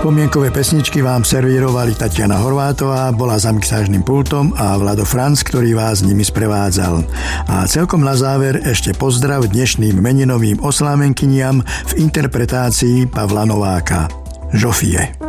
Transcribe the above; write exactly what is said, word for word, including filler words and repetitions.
Spomienkové pesničky vám servírovali Tatiana Horvátová, bola za mixážnym pultom a Vlado Franc, ktorý vás nimi sprevádzal. A celkom na záver ešte pozdrav dnešným meninovým oslávenkyniam v interpretácii Pavla Nováka. Žofie.